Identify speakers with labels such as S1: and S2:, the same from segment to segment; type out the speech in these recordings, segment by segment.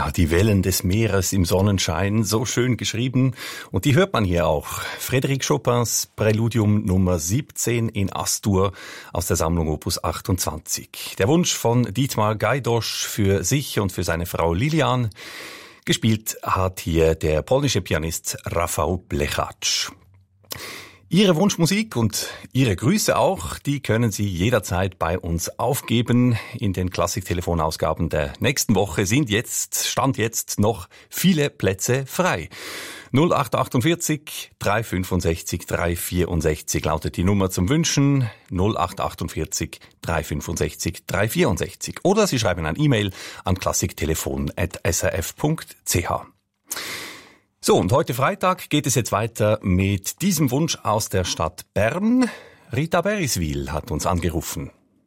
S1: Ja, die Wellen des Meeres im Sonnenschein, so schön geschrieben. Und die hört man hier auch. Frédéric Chopins Präludium Nummer 17 in As-Dur aus der Sammlung Opus 28. Der Wunsch von Dietmar Gajdosz für sich und für seine Frau Lilian. Gespielt hat hier der polnische Pianist Rafał Bleczacz. Ihre Wunschmusik und Ihre Grüße auch, die können Sie jederzeit bei uns aufgeben. In den Klassik-Telefonausgaben der nächsten Woche Stand jetzt noch viele Plätze frei. 0848 365 364 lautet die Nummer zum Wünschen. 0848 365 364. Oder Sie schreiben ein E-Mail an klassiktelefon@srf.ch. So, und heute Freitag geht es jetzt weiter mit diesem Wunsch aus der Stadt Bern. Rita Beriswil hat uns angerufen.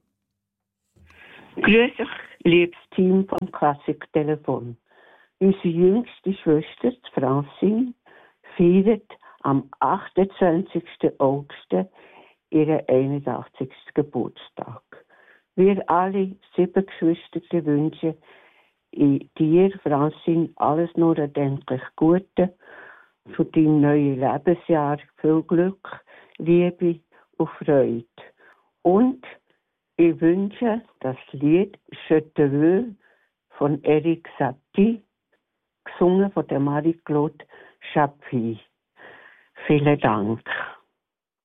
S2: Grüß euch, liebes Team vom Klassiktelefon. Unsere jüngste Schwester, Francine, feiert am 28. August ihren 81. Geburtstag. Wir alle 7 Geschwister wünschen dir, Francine, alles nur erdenklich Gute für dein neues Lebensjahr. Viel Glück, Liebe und Freude. Und ich wünsche das Lied «Je te veux» von Eric Satie, gesungen von der Marie-Claude Chapuis. Vielen Dank.